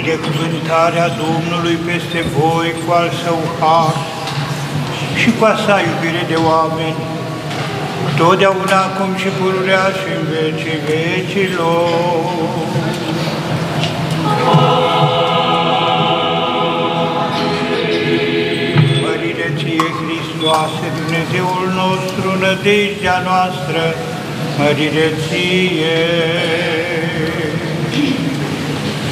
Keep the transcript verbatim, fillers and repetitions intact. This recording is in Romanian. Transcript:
binecuvântarea Domnului peste voi cu al său har și cu a sa iubire de oameni, totdeauna acum și pururea și în vecii vecilor. Mărire ție, Hristoase, Dumnezeul nostru, nădejdea noastră, mărire ție!